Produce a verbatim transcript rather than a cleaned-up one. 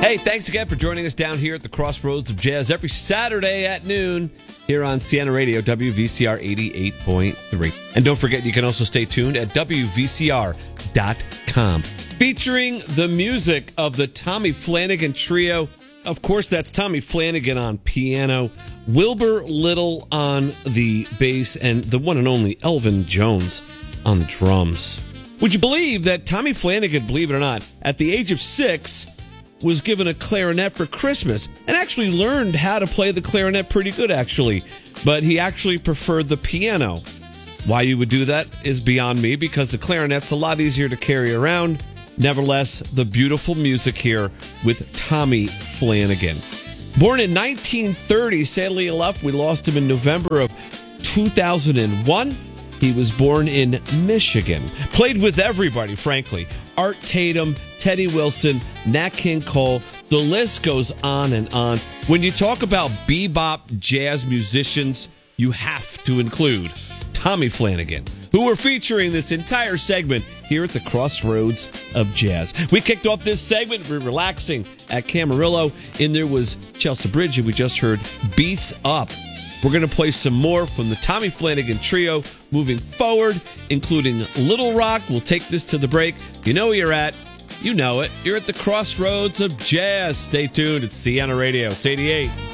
Hey, thanks again for joining us down here at the Crossroads of Jazz every Saturday at noon here on Siena Radio, W V C R eighty-eight point three. And don't forget, you can also stay tuned at W V C R dot com. Featuring the music of the Tommy Flanagan Trio. Of course, that's Tommy Flanagan on piano, Wilbur Little on the bass, and the one and only Elvin Jones on the drums. Would you believe that Tommy Flanagan, believe it or not, at the age of six, was given a clarinet for Christmas and actually learned how to play the clarinet pretty good, actually. But he actually preferred the piano. Why you would do that is beyond me, because the clarinet's a lot easier to carry around. Nevertheless, the beautiful music here with Tommy Flanagan. Born in nineteen thirty, sadly enough, we lost him in November of two thousand one. He was born in Michigan. Played with everybody, frankly. Art Tatum, Teddy Wilson, Nat King Cole. The list goes on and on. When you talk about bebop jazz musicians, you have to include Tommy Flanagan, who we're featuring this entire segment here at the Crossroads of Jazz. We kicked off this segment, we're relaxing at Camarillo, and there was Chelsea Bridge, and we just heard Beats Up. We're going to play some more from the Tommy Flanagan Trio moving forward, including Little Rock. We'll take this to the break. You know where you're at. You know it. You're at the Crossroads of Jazz. Stay tuned. It's Siena Radio. It's eighty-eight.